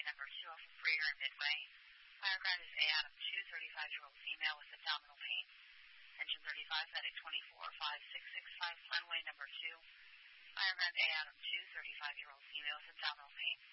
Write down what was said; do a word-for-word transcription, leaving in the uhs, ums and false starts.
number two off of Freighter and Midway. Fire ground is A Adam two, thirty-five-year-old female with abdominal pain. Engine thirty-five, Medic twenty-four, five six six five, runway number two. Fire ground A Adam two, thirty-five-year-old female with abdominal pain.